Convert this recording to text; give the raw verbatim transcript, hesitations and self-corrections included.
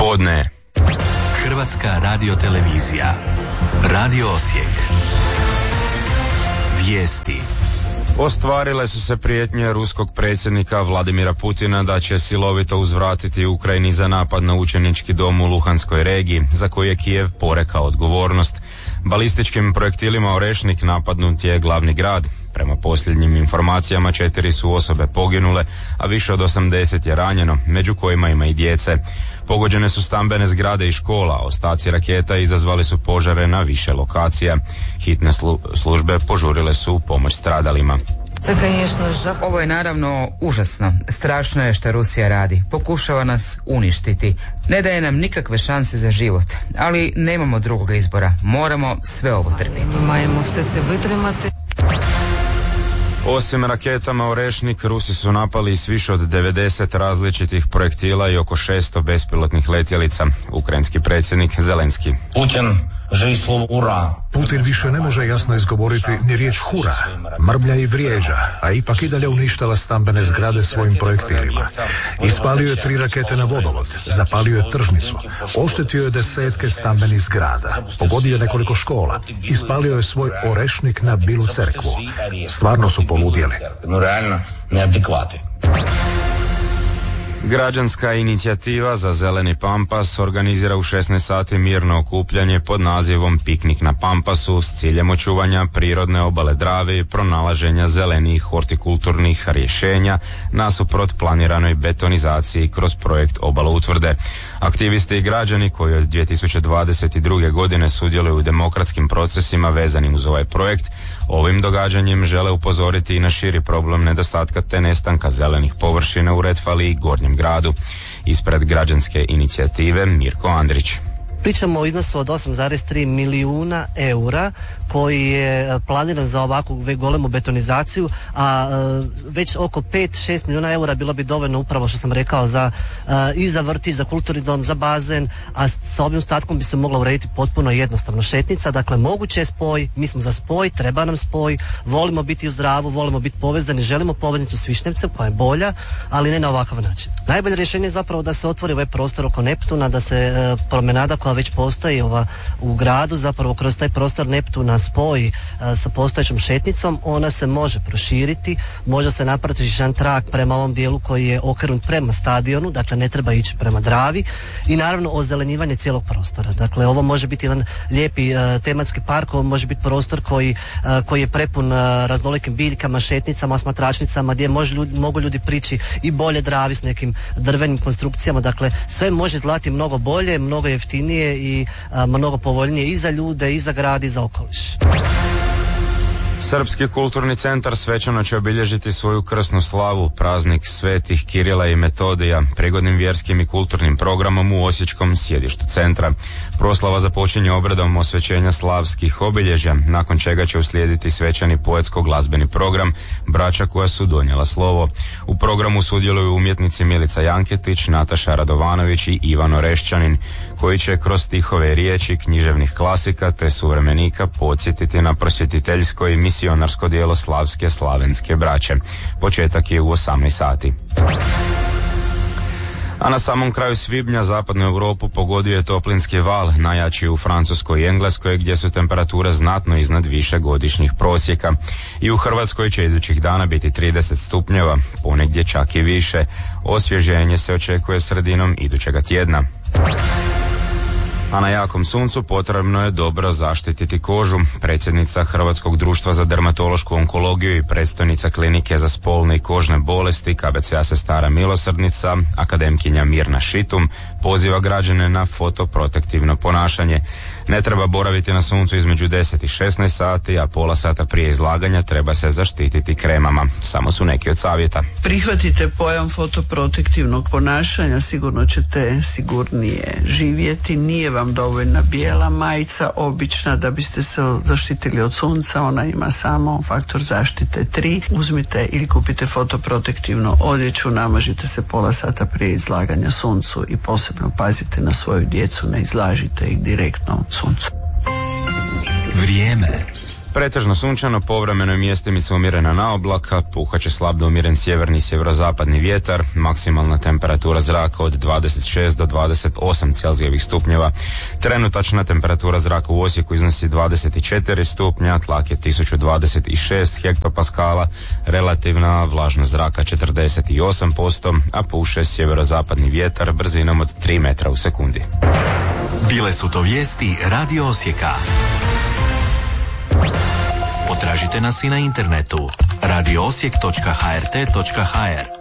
Podne. Hrvatska radiotelevizija. Radio Osijek. Vijesti. Ostvarile su se prijetnje ruskog predsjednika Vladimira Putina da će silovito uzvratiti Ukrajini za napad na učenički dom u Luhanskoj regiji, za koji je Kijev porekao odgovornost. Balističkim projektilima Orešnik napadnut je glavni grad. Prema posljednjim informacijama četiri su osobe poginule, a više od osamdeset je ranjeno, među kojima ima i djece. Pogođene su stambene zgrade i škola, ostaci raketa izazvali su požare na više lokacija. Hitne slu- službe požurile su pomoć stradalima. Ovo je naravno užasno. Strašno je što Rusija radi. Pokušava nas uništiti. Ne daje nam nikakve šanse za život. Ali nemamo drugog izbora. Moramo sve ovo trpiti. Osim raketama Orešnik, Rusi su napali s više od devedeset različitih projektila i oko šesto bespilotnih letjelica. Ukrajinski predsjednik Zelenski. Putin Putin više ne može jasno izgovoriti ni riječ hura. Mrblja i vrijeđa, a ipak i dalje uništava stambene zgrade svojim projektilima. Ispalio je tri rakete na vodovod, zapalio je tržnicu, oštetio je desetke stambenih zgrada, pogodio je nekoliko škola, ispalio je svoj Orešnik na Bilu crkvu. Stvarno su poludjeli. Građanska inicijativa za zeleni Pampas organizira u šesnaest sati mirno okupljanje pod nazivom Piknik na Pampasu s ciljem očuvanja prirodne obale Drave i pronalaženja zelenih hortikulturnih rješenja nasuprot planiranoj betonizaciji kroz projekt Obala utvrde. Aktivisti i građani koji od dvije tisuće dvadeset druge. godine sudjeluju u demokratskim procesima vezanim uz ovaj projekt, ovim događanjem žele upozoriti i na širi problem nedostatka te nestanka zelenih površina u Redfali i Gornjem gradu. Ispred građanske inicijative Mirko Andrić. Pričamo o iznosu od osam zarez tri milijuna eura koji je planiran za ovakvu golemu betonizaciju, a već oko pet do šest milijuna eura bilo bi dovoljno upravo što sam rekao za i za vrtić, za kulturni dom, za bazen, a sa ovim ostatkom bi se mogla urediti potpuno jednostavno šetnica. Dakle, moguće je spoj, mi smo za spoj, treba nam spoj, volimo biti u zdravu, volimo biti povezani, želimo poveznicu s Višnjevcem koja je bolja, ali ne na ovakav način. Najbolje rješenje je zapravo da se otvori ovaj prostor oko Neptuna, da se promenada koja već postoji ova, u gradu, zapravo kroz taj prostor Neptuna spoji a, sa postojećom šetnicom, ona se može proširiti, može se napraviti jedan trak prema ovom dijelu koji je okrenut prema stadionu, dakle ne treba ići prema Dravi, i naravno ozelenjivanje cijelog prostora. Dakle, ovo može biti jedan lijepi a, tematski park, ovo može biti prostor koji, a, koji je prepun a, raznolikim biljkama, šetnicama, smatračnicama, gdje može ljudi, mogu ljudi prići i bolje Dravi s nekim drvenim konstrukcijama. Dakle, sve može izgledati mnogo bolje, mnogo jeftinije i a, mnogo povoljnije i za ljude, i za grad, i za okoliš. Srpski kulturni centar svečano će obilježiti svoju krsnu slavu, praznik svetih Kirila i Metodija, prigodnim vjerskim i kulturnim programom u osječkom sjedištu centra. Proslava započinje obredom osvećenja slavskih obilježja, nakon čega će uslijediti svečani poetsko-glazbeni program Braća koja su donijela slovo. U programu sudjeluju umjetnici Milica Janketić, Nataša Radovanović i Ivan Orešćanin, koji će kroz stihove riječi književnih klasika te suvremenika podsjetiti na prosvjetiteljsko i misionarsko djelo slavske slavenske braće. Početak je u osamnaest sati. A na samom kraju svibnja zapadnu Europu pogodio je toplinski val, najjači u Francuskoj i Engleskoj, gdje su temperature znatno iznad višegodišnjih prosjeka. I u Hrvatskoj će idućih dana biti trideset stupnjeva, ponegdje čak i više. Osvježenje se očekuje sredinom idućega tjedna. A na jakom suncu potrebno je dobro zaštititi kožu. Predsjednica Hrvatskog društva za dermatološku onkologiju i predstojnica klinike za spolne i kožne bolesti K B C A Sestara Milosrdnica, akademkinja Mirna Šitum, poziva građane na fotoprotektivno ponašanje. Ne treba boraviti na suncu između deset i šesnaest sati, a pola sata prije izlaganja treba se zaštititi kremama. Samo su neki od savjeta. Prihvatite pojam fotoprotektivnog ponašanja, sigurno ćete sigurnije živjeti. Nije vam dovoljna bijela majica obična da biste se zaštitili od sunca, ona ima samo faktor zaštite tri. Uzmite ili kupite fotoprotektivnu odjeću, namažite se pola sata prije izlaganja suncu i posebno pazite na svoju djecu, ne izlažite ih direktno suncu. Vrijeme. Pretežno sunčano, povremeno je mjestimica umjerena na oblaka, puhat će slab do umjeren sjeverni i sjeverozapadni vjetar, maksimalna temperatura zraka od dvadeset šest do dvadeset osam celzijevih stupnjeva. Trenutačna temperatura zraka u Osijeku iznosi dvadeset četiri stupnja, tlak je tisuću dvadeset šest hektopaskala, relativna vlažnost zraka četrdeset osam posto, a puše sjeverozapadni vjetar brzinom od tri metra u sekundi. Bile su to vijesti Radio Osijeka. Potražite nas i na internetu radio osijek točka h r t točka h r.